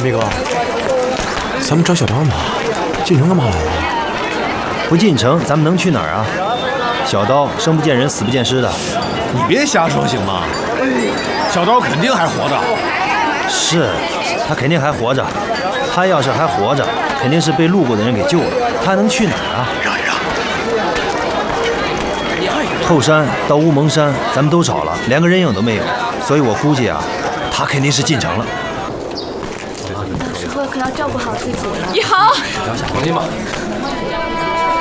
陈明哥，咱们找小刀嘛，进城干嘛来了？ 不进城，咱们能去哪儿啊？小刀生不见人，死不见尸的。 你别瞎说行吗？小刀肯定还活着。 是，他肯定还活着。他要是还活着，肯定是被路过的人给救了。他还能去哪儿啊？ 让一让。 后山到乌蒙山，咱们都找了，连个人影都没有。所以我估计啊，他肯定是进城了。 到时候可要照顾好自己了。 一航， 放心吧。